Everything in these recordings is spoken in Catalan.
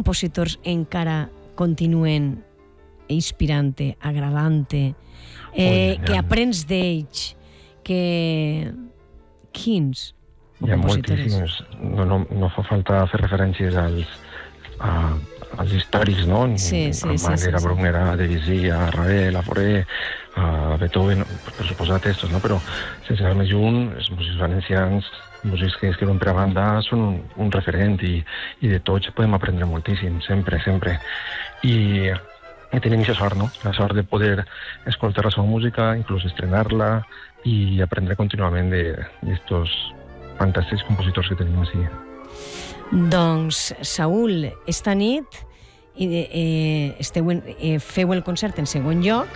compositors encara continuen inspirant-te, agradant-te, que aprens d'ells, quins Hi ha compositors? moltíssims. No fa falta fer referències als històrics, no? Sí. A Bruckner, a Debussy, a Ravel, a Fauré, a Beethoven, per suposat estos, no? Però sense anar més lluny, els músics valencians, músics que escriuen per a banda, són un referent i de tots podem aprendre moltíssim, sempre. I tenim aquesta sort, no? La sort de poder escoltar la seva música, inclús estrenar-la i aprendre contínuament d'estos fantàstics compositors que tenim així. Doncs, Saúl, esta nit feu el concert en segon lloc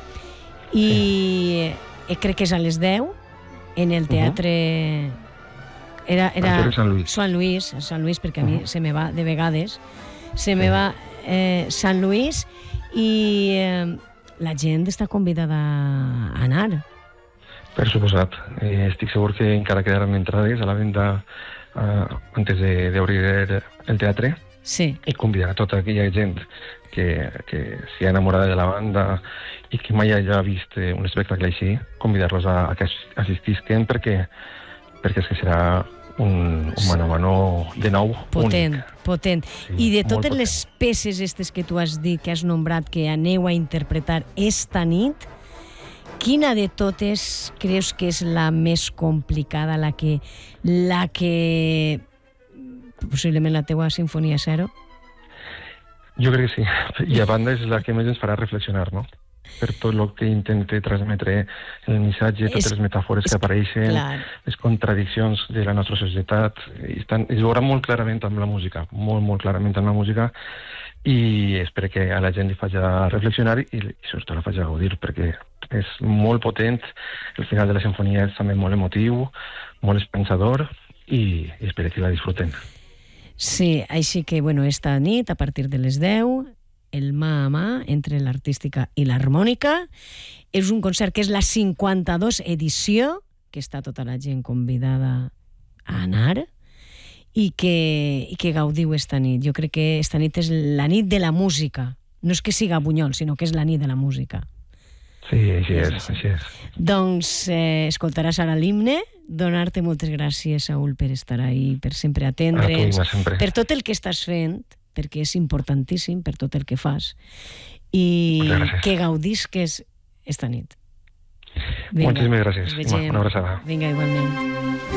i crec que és a les 10 en el teatre... Era Sant Lluís, perquè a mi se me va de vegades, va Sant Lluís, i la gent està convidada a anar. Per suposat. Estic segur que encara quedaran entrades a la venda antes d'obrir el teatre. Sí. I convidar a tota aquella gent que s'hi ha enamorada de la banda i que mai hagi vist un espectacle així, convidar-los a que assistisquen perquè és que serà un mano a mano de nou potent. Sí, I de totes molt les peces aquestes que tu has dit, que has nombrat, que aneu a interpretar esta nit, quina de totes creus que és la més complicada, la que possiblement la teua Sinfonia Zero? Jo crec que sí. I a banda és la que més ens farà reflexionar, no? Per tot el que intente transmetre el missatge, totes les metàfores que apareixen, les contradiccions de la nostra societat, es veurà molt clarament amb la música, molt clarament amb la música, i espero que a la gent li faci reflexionar i sobretot la faci gaudir, perquè és molt potent. El final de la sinfonia és també molt emotiu, molt espensador, i espero que la disfruten. Sí, així que, esta nit, a partir de les 10, el mà a mà entre l'artística i l'harmònica. És un concert que és la 52 edició, que està tota la gent convidada a anar, i que gaudiu esta nit. Jo crec que esta nit és la nit de la música. No és que siga Bunyol, sinó que és la nit de la música. Sí, així és. Doncs escoltaràs ara l'himne. Donar-te moltes gràcies, Saúl, per estar ahí, per sempre atendre'ns, per tot el que estàs fent, perquè és importantíssim per tot el que fas, i que gaudisques esta nit. Moltíssimes gràcies. Una abraçada. Vinga, igualment.